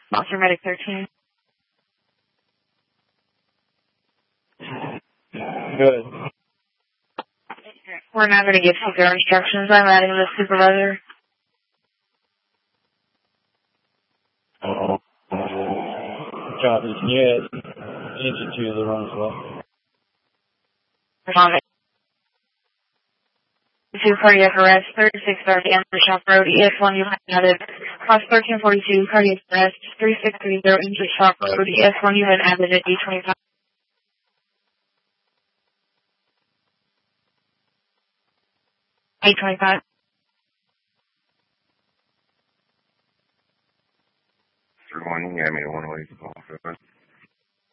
Monster Medic 13. Good. We're now going to give CPR instructions. I'm adding the supervisor. Copy. Can you add engine 2 to the run as well? Responding. 2 cardiac arrest, 3630 Amber Shop Road, EF1 you have added. Cross 1342 cardiac arrest, 3630 Amber Shop Road, EF1 you had added at D25. A25.